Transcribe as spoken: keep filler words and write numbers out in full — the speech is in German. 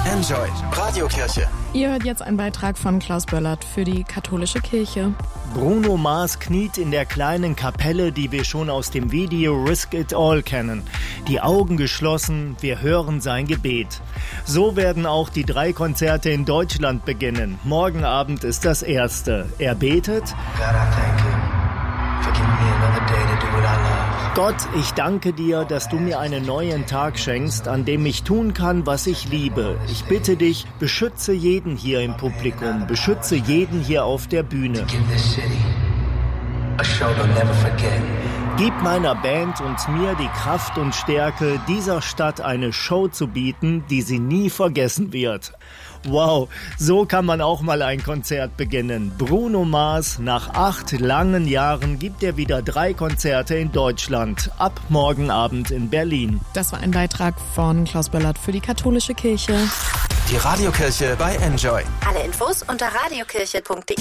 Enjoy Radiokirche. Ihr hört jetzt einen Beitrag von Klaus Böllert für die katholische Kirche. Bruno Mars kniet in der kleinen Kapelle, die wir schon aus dem Video Risk It All kennen. Die Augen geschlossen, wir hören sein Gebet. So werden auch die drei Konzerte in Deutschland beginnen. Morgen Abend ist das erste. Er betet: God, I thank you for giving me another day to do what I love. Gott, ich danke dir, dass du mir einen neuen Tag schenkst, an dem ich tun kann, was ich liebe. Ich bitte dich, beschütze jeden hier im Publikum, beschütze jeden hier auf der Bühne. Give this city a show they'll never forget. Gib meiner Band und mir die Kraft und Stärke, dieser Stadt eine Show zu bieten, die sie nie vergessen wird. Wow, so kann man auch mal ein Konzert beginnen. Bruno Mars, nach acht langen Jahren gibt er wieder drei Konzerte in Deutschland. Ab morgen Abend in Berlin. Das war ein Beitrag von Klaus Böllert für die katholische Kirche. Die Radiokirche bei Enjoy. Alle Infos unter radiokirche punkt de.